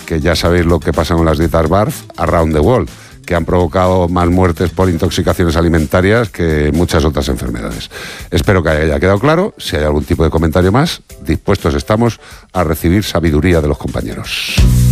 que ya sabéis lo que pasa con las dietas BARF around the world, que han provocado más muertes por intoxicaciones alimentarias que muchas otras enfermedades. Espero que haya quedado claro. Si hay algún tipo de comentario más, dispuestos estamos a recibir sabiduría de los compañeros.